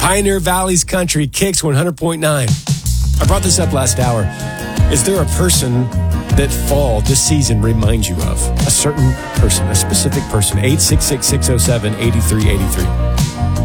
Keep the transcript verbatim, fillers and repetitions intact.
Pioneer Valley's Country, Kicks one hundred point nine. I brought this up last hour. Is there a person that fall this season reminds you of? A certain person, a specific person. eight six six, six oh seven, eight three eight three.